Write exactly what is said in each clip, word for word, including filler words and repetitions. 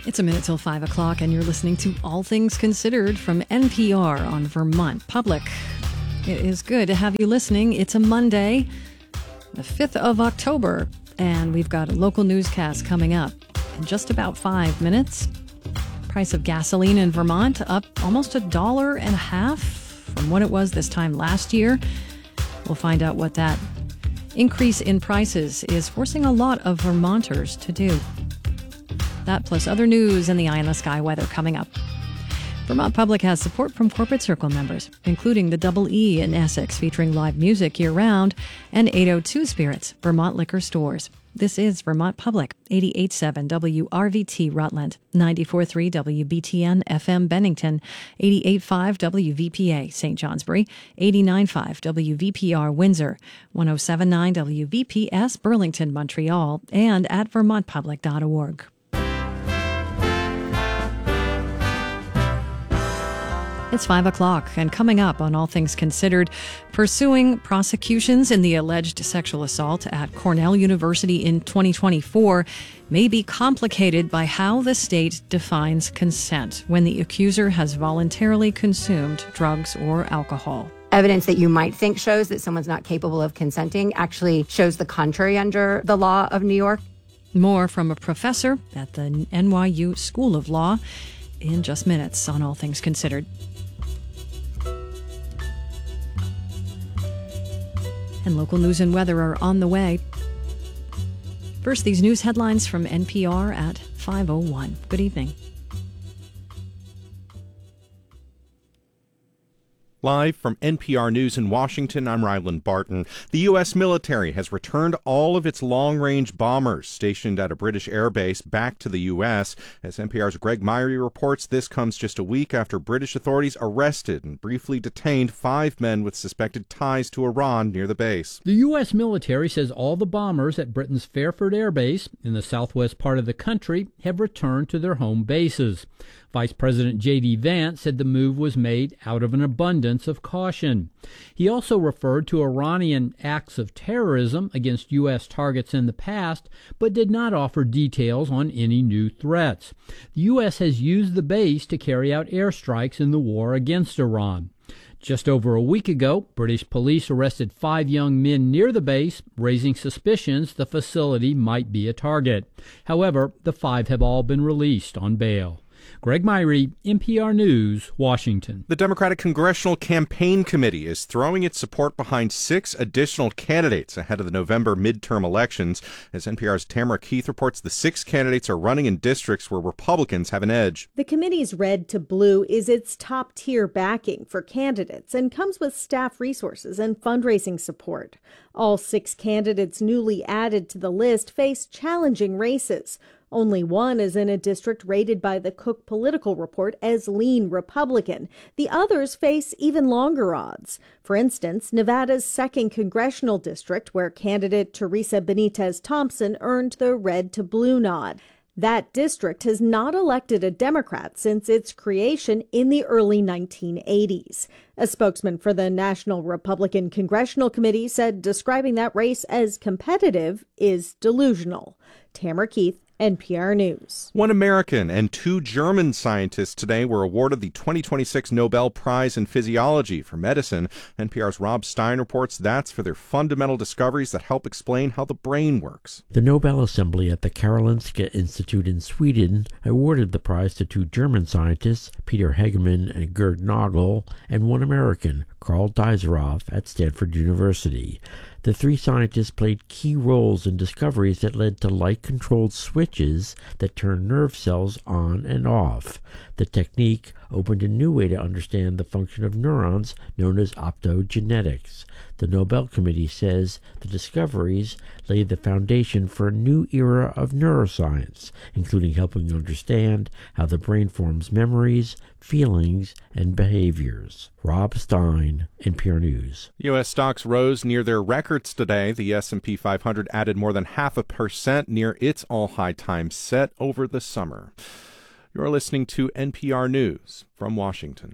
It's a minute till five o'clock, and you're listening to All Things Considered from N P R on Vermont Public. It is good to have you listening. It's a Monday, the fifth of October, and we've got a local newscast coming up in just about five minutes. Price of gasoline in Vermont up almost a dollar and a half from what it was this time last year. We'll find out what that increase in prices is forcing a lot of Vermonters to do. That plus other news and the eye in the sky weather coming up. Vermont Public has support from Corporate Circle members, including the Double E in Essex, featuring live music year-round, and eight oh two Spirits, Vermont liquor stores. This is Vermont Public, eighty-eight point seven W R V T Rutland, ninety-four point three W B T N F M Bennington, eighty-eight point five W V P A Saint Johnsbury, eighty-nine point five W V P R Windsor, one oh seven point nine W V P S Burlington, Montreal, and at vermont public dot org. It's five o'clock, and coming up on All Things Considered, pursuing prosecutions in the alleged sexual assault at Cornell University in twenty twenty-four may be complicated by how the state defines consent when the accuser has voluntarily consumed drugs or alcohol. Evidence that you might think shows that someone's not capable of consenting actually shows the contrary under the law of New York. More from a professor at the N Y U School of Law in just minutes on All Things Considered. And local news and weather are on the way. First, these news headlines from N P R at five oh one. Good evening. Live from N P R News in Washington, I'm Ryland Barton. The U S military has returned all of its long-range bombers stationed at a British air base back to the U S. As N P R's Greg Myrie reports, this comes just a week after British authorities arrested and briefly detained five men with suspected ties to Iran near the base. The U S military says all the bombers at Britain's Fairford Air Base in the southwest part of the country have returned to their home bases. Vice President J D Vance said the move was made out of an abundance of caution. He also referred to Iranian acts of terrorism against U S targets in the past, but did not offer details on any new threats. The U S has used the base to carry out airstrikes in the war against Iran. Just over a week ago, British police arrested five young men near the base, raising suspicions the facility might be a target. However, the five have all been released on bail. Greg Myrie, N P R News, Washington. The Democratic Congressional Campaign Committee is throwing its support behind six additional candidates ahead of the November midterm elections. As N P R's Tamara Keith reports, the six candidates are running in districts where Republicans have an edge. The committee's Red to Blue is its top-tier backing for candidates and comes with staff resources and fundraising support. All six candidates newly added to the list face challenging races. Only one is in a district rated by the Cook Political Report as lean Republican. The others face even longer odds. For instance, Nevada's second congressional district, where candidate Teresa Benitez Thompson earned the red to blue nod. That district has not elected a Democrat since its creation in the early nineteen eighties. A spokesman for the National Republican Congressional Committee said describing that race as competitive is delusional. Tamara Keith, N P R News. One American and two German scientists today were awarded the twenty twenty-six Nobel Prize in Physiology for Medicine. N P R's Rob Stein reports that's for their fundamental discoveries that help explain how the brain works. The Nobel Assembly at the Karolinska Institute in Sweden awarded the prize to two German scientists, Peter Hegemann and Gerd Nagel, and one American, Carl Deiseroff, at Stanford University. The three scientists played key roles in discoveries that led to light-controlled switches that turn nerve cells on and off. The technique opened a new way to understand the function of neurons, known as optogenetics. The Nobel Committee says the discoveries laid the foundation for a new era of neuroscience, including helping understand how the brain forms memories, feelings, and behaviors. Rob Stein, N P R News. U S stocks rose near their records today. The S and P five hundred added more than half a percent near its all-high time set over the summer. You're listening to N P R News from Washington.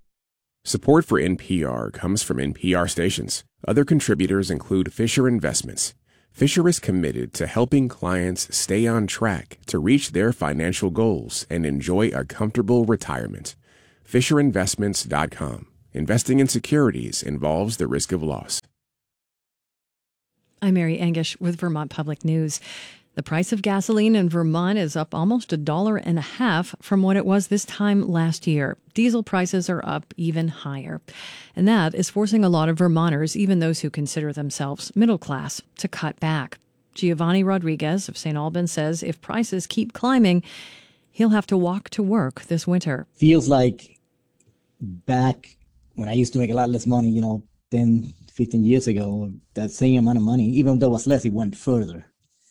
Support for N P R comes from N P R stations. Other contributors include Fisher Investments. Fisher is committed to helping clients stay on track to reach their financial goals and enjoy a comfortable retirement. Fisher Investments dot com. Investing in securities involves the risk of loss. I'm Mary Engish with Vermont Public News. The price of gasoline in Vermont is up almost a dollar and a half from what it was this time last year. Diesel prices are up even higher. And that is forcing a lot of Vermonters, even those who consider themselves middle class, to cut back. Giovanni Rodriguez of Saint Albans says if prices keep climbing, he'll have to walk to work this winter. Feels like back when I used to make a lot less money, you know, ten, fifteen years ago, that same amount of money, even though it was less, it went further.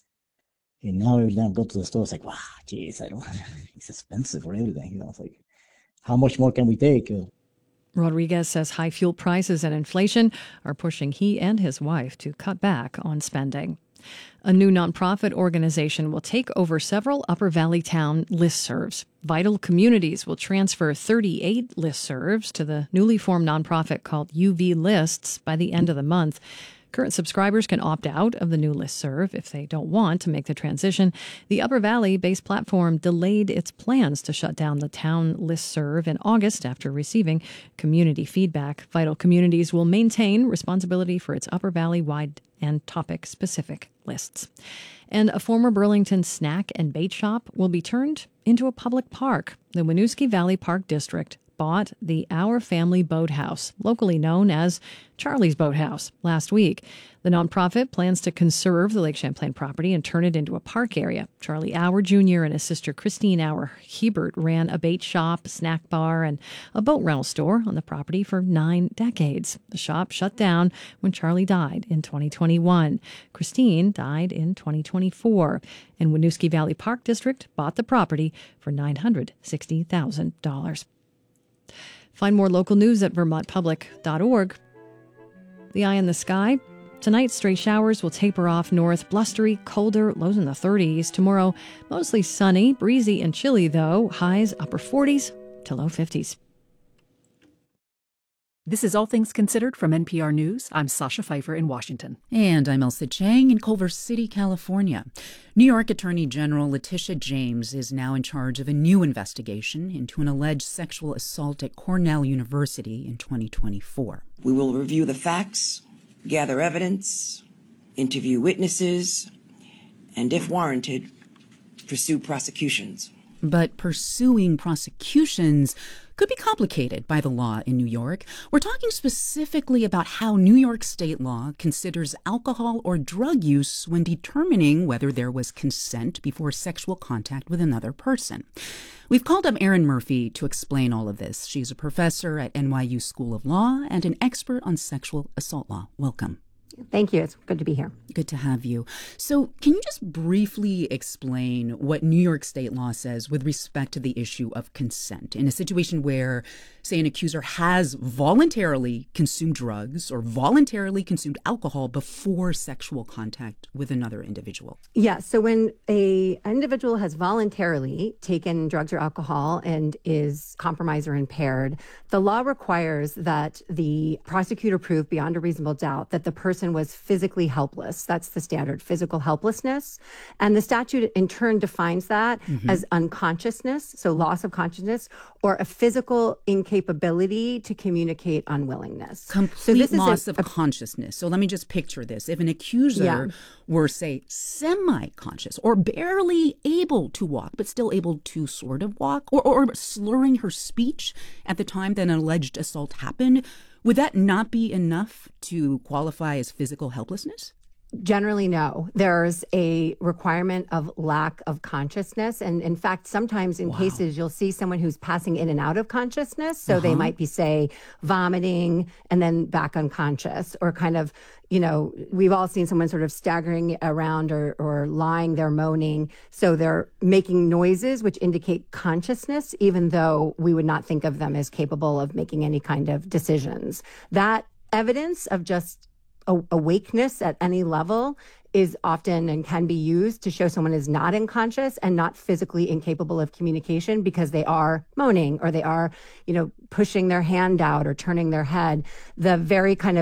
And now every time I go to the store, it's like, wow, geez, I don't, it's expensive for everything. You know, it's like, how much more can we take? Uh, Rodriguez says high fuel prices and inflation are pushing he and his wife to cut back on spending. A new nonprofit organization will take over several Upper Valley town listservs. Vital Communities will transfer thirty-eight listservs to the newly formed nonprofit called U V Lists by the end of the month. Current subscribers can opt out of the new listserv if they don't want to make the transition. The Upper Valley-based platform delayed its plans to shut down the town listserv in August after receiving community feedback. Vital Communities will maintain responsibility for its Upper Valley-wide and topic-specific lists. And a former Burlington snack and bait shop will be turned into a public park. The Winooski Valley Park District bought the Our Family Boathouse, locally known as Charlie's Boathouse, last week. The nonprofit plans to conserve the Lake Champlain property and turn it into a park area. Charlie Auer Junior and his sister Christine Auer Hebert ran a bait shop, snack bar, and a boat rental store on the property for nine decades. The shop shut down when Charlie died in twenty twenty-one. Christine died in twenty twenty-four. And Winooski Valley Park District bought the property for nine hundred sixty thousand dollars. Find more local news at vermont public dot org. The eye in the sky. Tonight, stray showers will taper off north. Blustery, colder, lows in the thirties. Tomorrow, mostly sunny, breezy and chilly, though. Highs upper forties to low fifties. This is All Things Considered from N P R News. I'm Sasha Pfeiffer in Washington. And I'm Elsa Chang in Culver City, California. New York Attorney General Letitia James is now in charge of a new investigation into an alleged sexual assault at Cornell University in twenty twenty-four. We will review the facts, gather evidence, interview witnesses, and if warranted, pursue prosecutions. But pursuing prosecutions could be complicated by the law in New York. We're talking specifically about how New York state law considers alcohol or drug use when determining whether there was consent before sexual contact with another person. We've called up Erin Murphy to explain all of this. She's a professor at N Y U School of Law and an expert on sexual assault law. Welcome. Thank you. It's good to be here. Good to have you. So can you just briefly explain what New York state law says with respect to the issue of consent in a situation where, say, an accuser has voluntarily consumed drugs or voluntarily consumed alcohol before sexual contact with another individual? Yeah. So when a an individual has voluntarily taken drugs or alcohol and is compromised or impaired, the law requires that the prosecutor prove beyond a reasonable doubt that the person was physically helpless. That's the standard, physical helplessness. And the statute in turn defines that mm-hmm. as unconsciousness, so loss of consciousness, or a physical incapability to communicate unwillingness. Complete so this loss is a, of a, consciousness. So let me just picture this. If an accuser yeah. were, say, semi-conscious or barely able to walk, but still able to sort of walk, or, or slurring her speech at the time that an alleged assault happened, would that not be enough to qualify as physical helplessness? Generally, no. There's a requirement of lack of consciousness. And in fact, sometimes in wow. cases, you'll see someone who's passing in and out of consciousness. So uh-huh. they might be, say, vomiting and then back unconscious, or kind of, you know, we've all seen someone sort of staggering around or, or lying there moaning. So they're making noises which indicate consciousness, even though we would not think of them as capable of making any kind of decisions. That evidence of just awakeness at any level is often and can be used to show someone is not unconscious and not physically incapable of communication because they are moaning or they are, you know, pushing their hand out or turning their head. The very kind of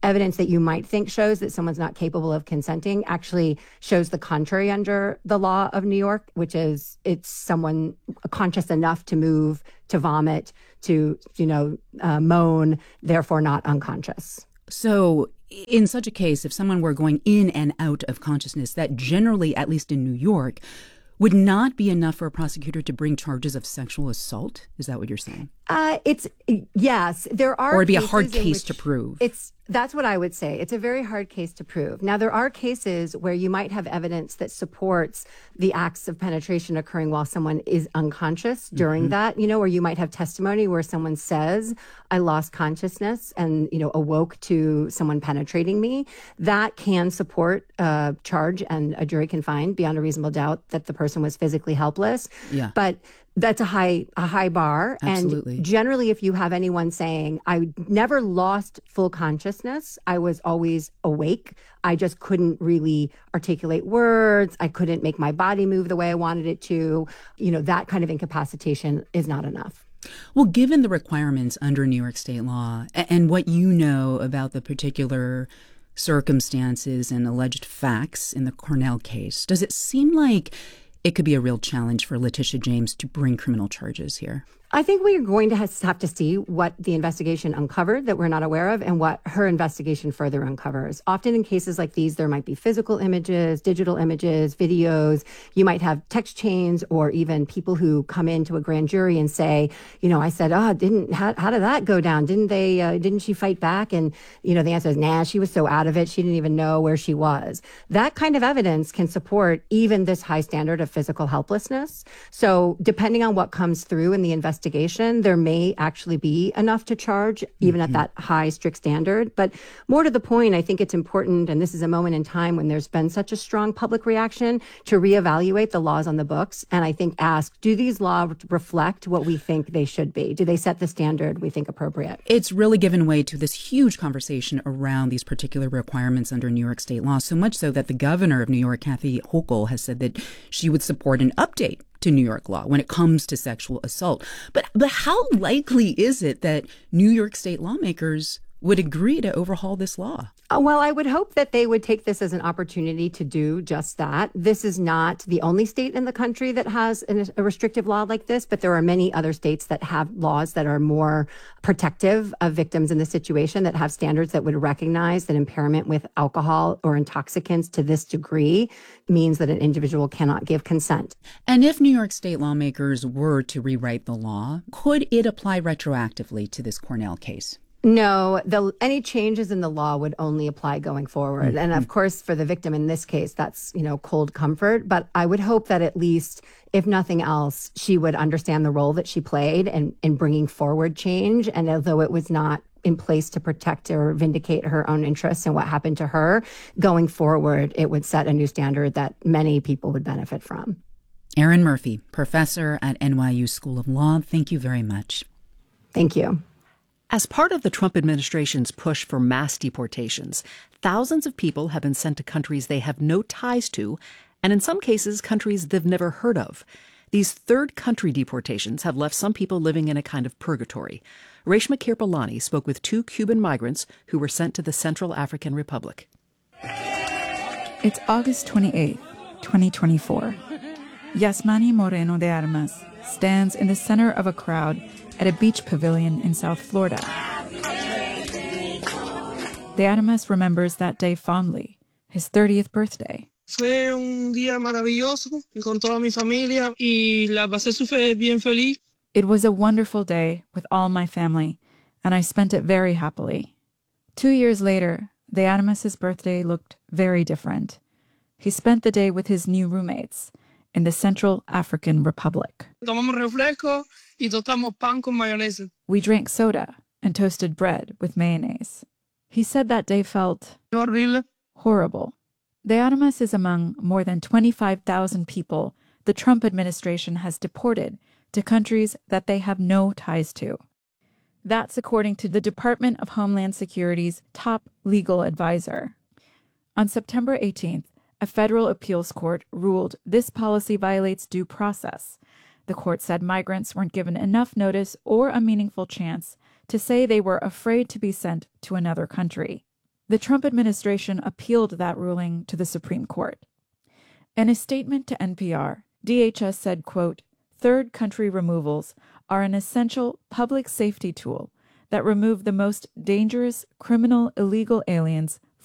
evidence that you might think shows that someone's not capable of consenting actually shows the contrary under the law of New York, which is it's someone conscious enough to move, to vomit, to, you know, uh, moan, therefore not unconscious. So in such a case, if someone were going in and out of consciousness, that generally, at least in New York, would not be enough for a prosecutor to bring charges of sexual assault? Is that what you're saying? Uh, it's, yes, there are Or it'd be a cases hard in case which to prove. It's, that's what I would say. It's a very hard case to prove. Now, there are cases where you might have evidence that supports the acts of penetration occurring while someone is unconscious during Mhm. that, you know, or you might have testimony where someone says, I lost consciousness and, you know, awoke to someone penetrating me. That can support a charge, and a jury can find beyond a reasonable doubt that the person was physically helpless. Yeah. But that's a high a high bar. Absolutely. And generally, if you have anyone saying, I never lost full consciousness, I was always awake, I just couldn't really articulate words, I couldn't make my body move the way I wanted it to, you know, that kind of incapacitation is not enough. Well, given the requirements under New York state law a- and what you know about the particular circumstances and alleged facts in the Cornell case, does it seem like it could be a real challenge for Letitia James to bring criminal charges here? I think we're going to have to see what the investigation uncovered that we're not aware of and what her investigation further uncovers. Often in cases like these, there might be physical images, digital images, videos. You might have text chains or even people who come into a grand jury and say, you know, I said, oh, didn't, how, how did that go down? Didn't they, uh, didn't she fight back? And, you know, the answer is, nah, she was so out of it. She didn't even know where she was. That kind of evidence can support even this high standard of physical helplessness. So depending on what comes through in the investigation, there may actually be enough to charge, even mm-hmm. at that high, strict standard. But more to the point, I think it's important, and this is a moment in time when there's been such a strong public reaction, to reevaluate the laws on the books. And I think ask, do these laws reflect what we think they should be? Do they set the standard we think appropriate? It's really given way to this huge conversation around these particular requirements under New York state law, so much so that the governor of New York, Kathy Hochul, has said that she would support an update to New York law when it comes to sexual assault. But but how likely is it that New York state lawmakers would agree to overhaul this law? Uh, well, I would hope that they would take this as an opportunity to do just that. This is not the only state in the country that has an, a restrictive law like this, but there are many other states that have laws that are more protective of victims in this situation, that have standards that would recognize that impairment with alcohol or intoxicants to this degree means that an individual cannot give consent. And if New York state lawmakers were to rewrite the law, could it apply retroactively to this Cornell case? No, the, any changes in the law would only apply going forward. Mm-hmm. And of course, for the victim in this case, that's, you know, cold comfort. But I would hope that at least, if nothing else, she would understand the role that she played in, in bringing forward change. And although it was not in place to protect or vindicate her own interests and what happened to her, going forward, it would set a new standard that many people would benefit from. Erin Murphy, professor at N Y U School of Law, thank you very much. Thank you. As part of the Trump administration's push for mass deportations, thousands of people have been sent to countries they have no ties to, and in some cases, countries they've never heard of. These third country deportations have left some people living in a kind of purgatory. Reshma Kirpalani spoke with two Cuban migrants who were sent to the Central African Republic. It's August twenty-eighth, twenty twenty-four. Yasmani Moreno de Armas stands in the center of a crowd at a beach pavilion in South Florida. De Armas remembers that day fondly, his thirtieth birthday. Fue un día maravilloso con toda mi familia y la pasé súper bien feliz. It was a wonderful day with all my family, and I spent it very happily. Two years later, De Armas' birthday looked very different. He spent the day with his new roommates in the Central African Republic. Tomamos refresco y tostamos pan con mayonesa. We drank soda and toasted bread with mayonnaise. He said that day felt horrible. Horrible. De Armas is among more than twenty-five thousand people the Trump administration has deported to countries that they have no ties to. That's according to the Department of Homeland Security's top legal advisor. On September eighteenth, a federal appeals court ruled this policy violates due process. The court said migrants weren't given enough notice or a meaningful chance to say they were afraid to be sent to another country. The Trump administration appealed that ruling to the Supreme Court. In a statement to N P R, D H S said, quote, "Third country removals are an essential public safety tool that remove the most dangerous criminal illegal aliens